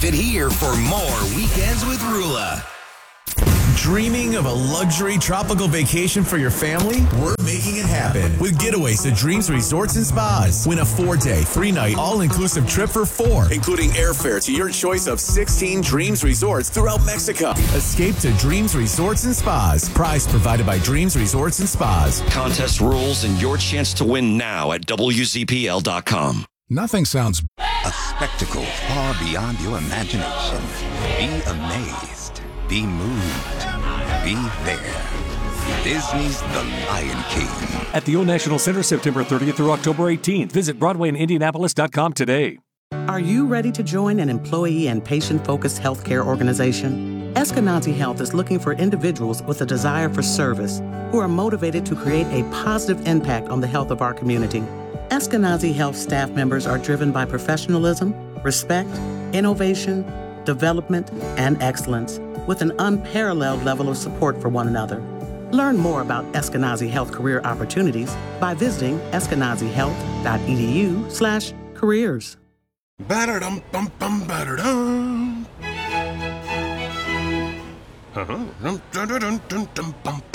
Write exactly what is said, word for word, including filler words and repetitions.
Keep it here for more Weekends with Rula. Dreaming of a luxury tropical vacation for your family? We're making it happen with Getaways to Dreams Resorts and Spas. Win a four-day, three-night, all-inclusive trip for four, including airfare to your choice of sixteen Dreams Resorts throughout Mexico. Escape to Dreams Resorts and Spas. Prize provided by Dreams Resorts and Spas. Contest rules and your chance to win now at W Z P L dot com. Nothing sounds... A spectacle far beyond your imagination. Be amazed. Be moved. Be there. Disney's The Lion King. At the Old National Center, September thirtieth through October eighteenth. Visit Broadway and Indianapolis dot com today. Are you ready to join an employee and patient-focused healthcare organization? Eskenazi Health is looking for individuals with a desire for service who are motivated to create a positive impact on the health of our community. Eskenazi Health staff members are driven by professionalism, respect, innovation, development, and excellence, with an unparalleled level of support for one another. Learn more about Eskenazi Health career opportunities by visiting eskenazi health dot e d u slash careers. Ba-da-dum, bum, bum, ba-da-dum. Uh-huh. Dum, dum, dum, dum, dum, dum.